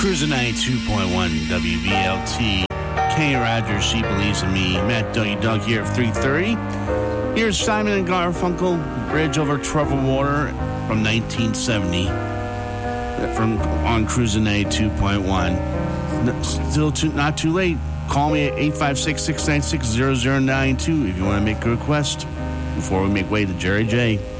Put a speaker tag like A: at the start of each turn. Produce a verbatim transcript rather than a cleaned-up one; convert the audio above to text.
A: Cruising ninety-two point one W V L T. Kenny Rogers, She Believes in Me. Matt Dougie Doug here at three thirty. Here's Simon and Garfunkel, Bridge Over Troubled Water from nineteen seventy. From on Cruising ninety-two point one. Still too, not too late. Call me at eight five six, six nine six, zero zero nine two if you want to make a request before we make way to Jerry J.